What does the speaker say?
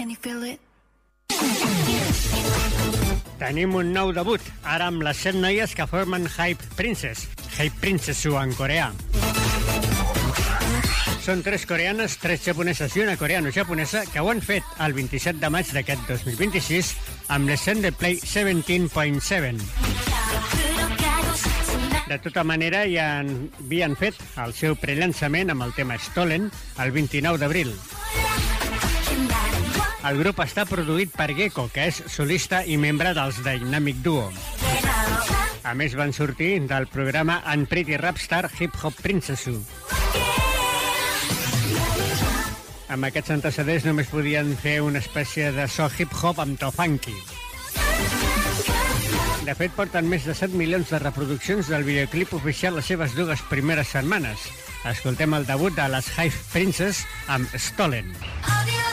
Can you feel it? Tenim un nou debut, ara amb les 7 noies que formen Hype Princess. Hype Princessu en coreà. Són 3 coreanes, 3 japoneses i una coreano-japonesa que ho han fet el 27 de maig d'aquest 2026 amb l'escena de Play 17.7. De tota manera, ja havien fet el seu prellançament amb el tema Stolen el 29 d'abril. El grup està produït per Gecko, que és solista i membre dels Dynamic Duo. A més, van sortir del programa Unpretty Rapstar Hip Hop Princessu. Amb aquests antecedents només podien fer una espècie de so hip-hop amb to funky. De fet, porten més de 7 milions de reproduccions del videoclip oficial les seves 2 primeres setmanes. Escoltem el debut de les Hype Princess amb Stolen.